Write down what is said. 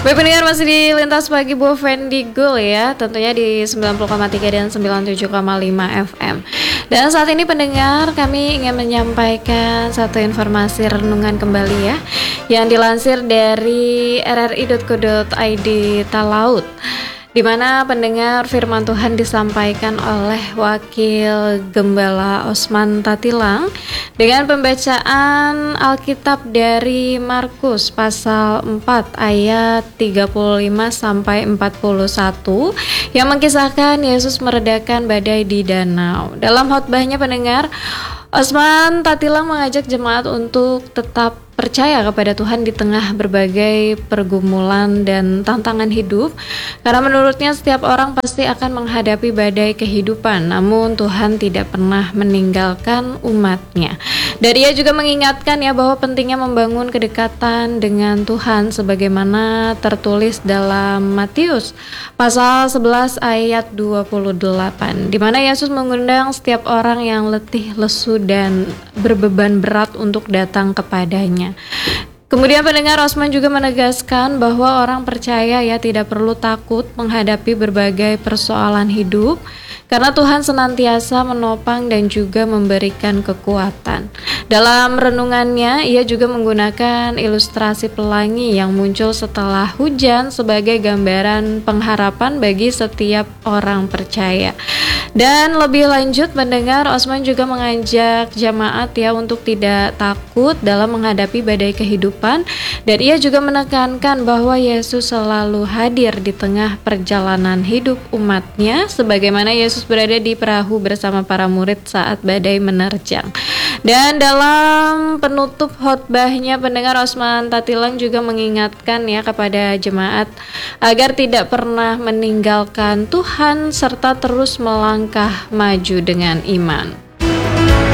Baik pendengar, masih di Lintas Pagi Bu Fendi Gul ya, tentunya di 90,3 dan 97,5 FM. Dan saat ini pendengar, kami ingin menyampaikan satu informasi renungan kembali ya, yang dilansir dari rri.co.id Talaut, di mana pendengar firman Tuhan disampaikan oleh Wakil Gembala Osman Tatilang dengan pembacaan Alkitab dari Markus pasal 4 ayat 35 sampai 41 yang mengkisahkan Yesus meredakan badai di danau. Dalam khotbahnya pendengar, Osman Tatilang mengajak jemaat untuk tetap percaya kepada Tuhan di tengah berbagai pergumulan dan tantangan hidup, karena menurutnya setiap orang pasti akan menghadapi badai kehidupan, namun Tuhan tidak pernah meninggalkan umatnya. Dan ia juga mengingatkan ya bahwa pentingnya membangun kedekatan dengan Tuhan sebagaimana tertulis dalam Matius pasal 11 ayat 28, di mana Yesus mengundang setiap orang yang letih, lesu dan berbeban berat untuk datang kepadanya. Kemudian pendengar, Osman juga menegaskan bahwa orang percaya ya tidak perlu takut menghadapi berbagai persoalan hidup, karena Tuhan senantiasa menopang dan juga memberikan kekuatan. Dalam renungannya, ia juga menggunakan ilustrasi pelangi yang muncul setelah hujan sebagai gambaran pengharapan bagi setiap orang percaya. Dan lebih lanjut pendengar, Osman juga mengajak jemaat ya untuk tidak takut dalam menghadapi badai kehidupan, dan ia juga menekankan bahwa Yesus selalu hadir di tengah perjalanan hidup umatnya sebagaimana Yesus berada di perahu bersama para murid saat badai menerjang. Dan dalam penutup khotbahnya pendengar, Osman Tatilang juga mengingatkan ya kepada jemaat agar tidak pernah meninggalkan Tuhan serta terus melangkah maju dengan iman.